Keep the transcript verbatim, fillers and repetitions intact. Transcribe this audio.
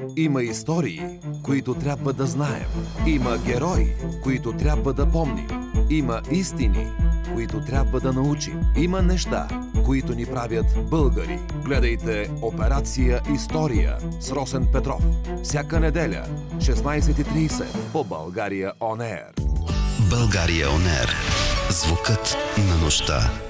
Има истории, които трябва да знаем. Има герои, които трябва да помним. Има истини, които трябва да научим. Има неща, които ни правят българи. Гледайте Операция История с Росен Петров. Всяка неделя, шестнайсет и трийсет по България Он Ер. България Он Ер. Звукът на нощта.